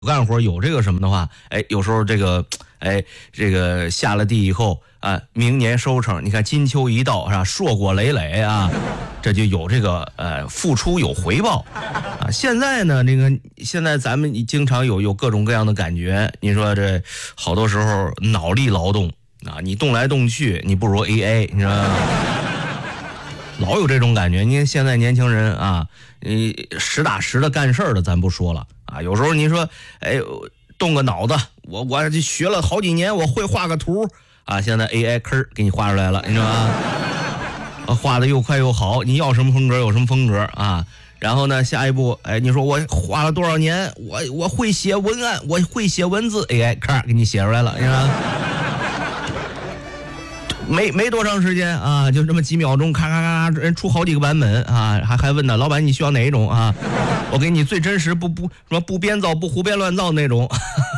干活有这个什么的话，有时候这个下了地以后啊，明年收成，你看金秋一到是吧，硕果累累啊，这就有这个付出有回报啊。现在呢，现在咱们经常有各种各样的感觉，你说这好多时候脑力劳动啊，你动来动去，你不如 AI， 你知道吗？老有这种感觉。你看现在年轻人啊，实打实的干事儿的咱不说了啊，有时候你说动个脑子，我学了好几年，我会画个图啊，现在 AI 吭给你画出来了，你知道吗？画的又快又好，你要什么风格有什么风格啊。然后呢，下一步，你说我花了多少年，我会写文案，我会写文字 ，AI 吭给你写出来了，你知道吗？没多长时间啊，就这么几秒钟，咔咔咔，人出好几个版本啊，还问呢，老板你需要哪一种啊？我给你最真实，不编造，不胡编乱造那种。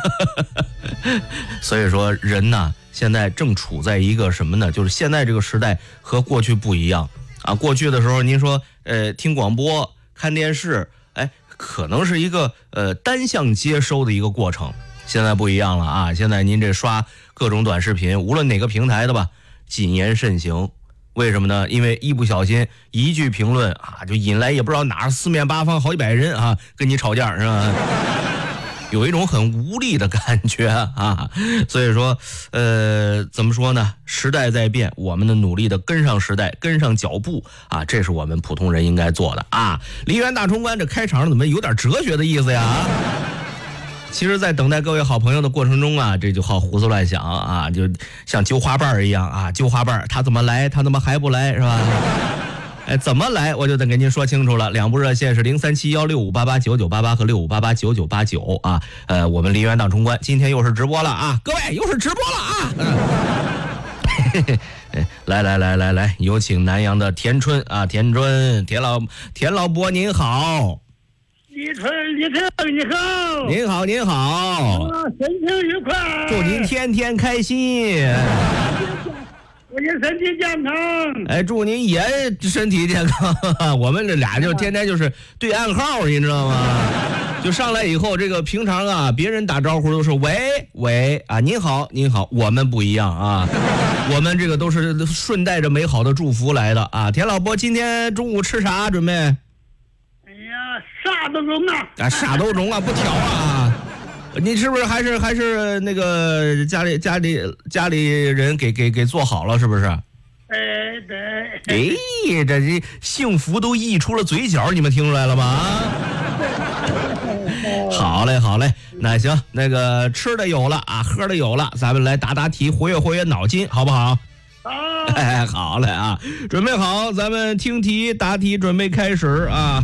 所以说人呢，现在正处在一个什么呢？就是现在这个时代和过去不一样啊。过去的时候，您说听广播、看电视，可能是一个单向接收的一个过程。现在不一样了啊！现在您这刷各种短视频，无论哪个平台的吧。谨言慎行，为什么呢？因为一不小心一句评论啊，就引来也不知道哪四面八方好几百人啊跟你吵架，是吧？有一种很无力的感觉啊。所以说怎么说呢？时代在变，我们的努力的跟上时代，跟上脚步啊，这是我们普通人应该做的啊。梨园大冲关这开场怎么有点哲学的意思呀？其实在等待各位好朋友的过程中啊，这就好胡思乱想啊，就像揪花瓣一样啊，揪花瓣他怎么来，他怎么还不来，是吧？怎么来我就得给您说清楚了。两部热线是037165889988和65889989啊。我们梨园大冲关今天又是直播了啊，各位又是直播了啊。来，有请南阳的田春啊，田老伯您好。 李春你好， 您好， 身体愉快， 祝您天天开心， 祝您身体健康， 祝您也身体健康。我们这俩就天天就是对暗号，你知道吗？就上来以后，这个平常啊，别人打招呼都是喂啊，您好，我们不一样啊，我们这个都是顺带着美好的祝福来的啊。田老伯今天中午吃啥准备？ 啥都中啊！ 啥都中啊，不挑啊！你是不是还是那个家里人给做好了，是不是？ 对。 这幸福都溢出了嘴角，你们听出来了吗？好嘞，那行，那个吃的有了啊，喝的有了，咱们来答题，活跃脑筋，好不好？ 好。 好嘞啊，准备好，咱们听题答题，准备开始啊。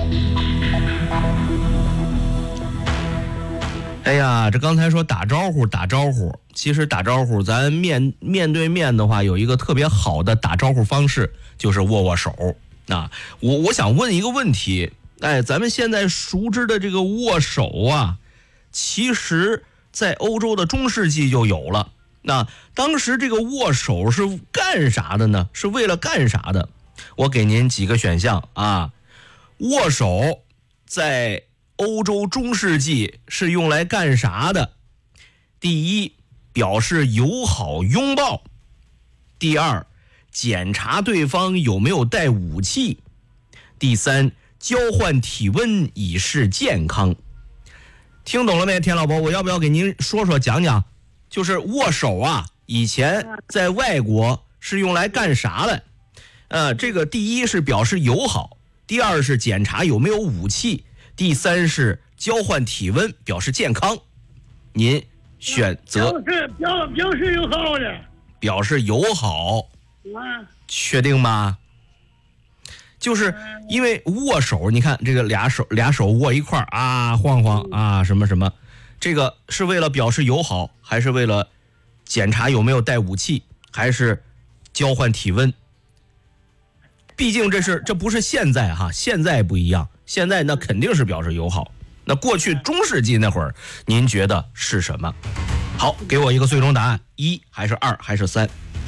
哎呀，这刚才说打招呼，其实打招呼咱面对面的话，有一个特别好的打招呼方式，就是握手啊。我想问一个问题，咱们现在熟知的这个握手啊，其实在欧洲的中世纪就有了。那当时这个握手是干啥的呢？是为了干啥的？我给您几个选项啊。握手在欧洲中世纪是用来干啥的？第一，表示友好拥抱；第二，检查对方有没有带武器；第三，交换体温以示健康。听懂了没，田老伯？我要不要给您说讲讲？就是握手啊，以前在外国是用来干啥的？这个第一是表示友好，第二是检查有没有武器，第三是交换体温表示健康。您选择表示友好的。 表示友好，确定吗？就是因为握手，你看这个俩手握一块啊，晃晃啊，什么，这个是为了表示友好，还是为了检查有没有带武器，还是交换体温？毕竟这不是现在哈，现在不一样，现在那肯定是表示友好。那过去中世纪那会儿，您觉得是什么？好，给我一个最终答案，一还是二还是三？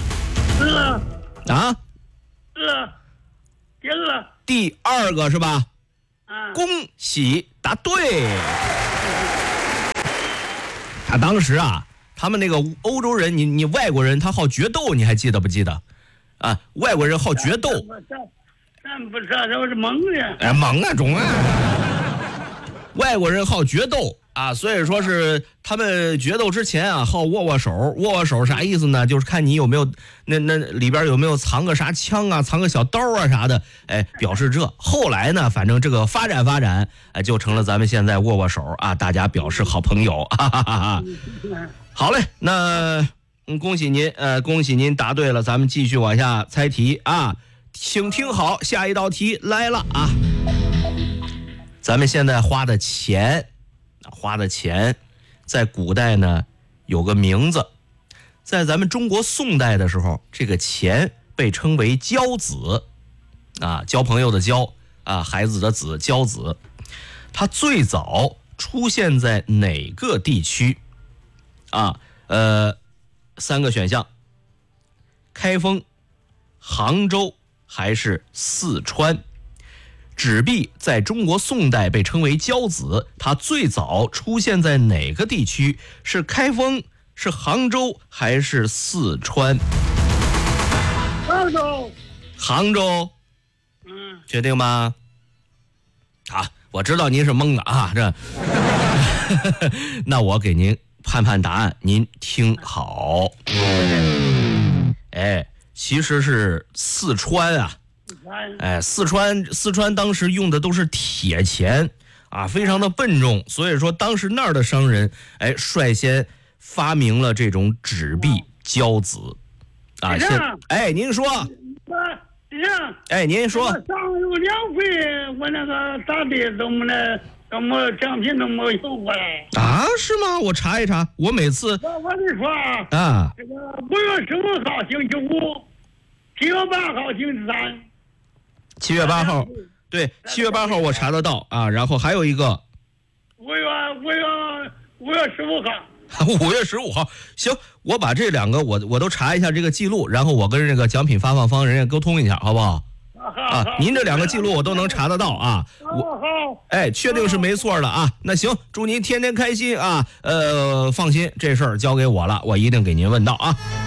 啊？第二个是吧？恭喜答对。 当时啊，他们那个欧洲人，你外国人他好决斗，你还记得不记得？啊，外国人好决斗。 咱不知道这是蒙的。 哎，蒙啊，中啊。外国人好决斗啊，所以说是他们决斗之前啊，好握手。握手啥意思呢？就是看你有没有那里边有没有藏个啥枪啊，藏个小刀啊啥的，哎，表示这。后来呢，反正这个发展，哎，就成了咱们现在握手啊，大家表示好朋友。哈哈哈哈。好嘞，那恭喜您答对了，咱们继续往下猜题啊，请听好，下一道题来了啊。咱们现在花的钱，在古代呢有个名字，在咱们中国宋代的时候，这个钱被称为交子，啊，交朋友的交啊，孩子的子，交子。它最早出现在哪个地区？啊，三个选项：开封、杭州还是四川？纸币在中国宋代被称为交子，它最早出现在哪个地区？是开封、是杭州还是四川？杭州。确定吗？啊，我知道您是懵的啊，这。那我给您判答案，您听好。哎，其实是四川啊。哎，四川当时用的都是铁钱啊，非常的笨重，所以说当时那儿的商人哎率先发明了这种纸币交子啊。哎，您说。哎，您说。 上有2回，我那个打的怎么奖品都没有过来啊？是吗？我查一查，我每次我跟你说啊， 这个5月15号星期5，7月8号星期3。 7月8号，对，7月8号我查得到啊。然后还有一个 5月15号。 5月15号，行，我把这2个我都查一下这个记录，然后我跟这个奖品发放方人家沟通一下，好不好？啊，您这2个记录我都能查得到啊。哎，确定是没错的啊。那行，祝您天天开心啊。放心，这事儿交给我了，我一定给您问到啊。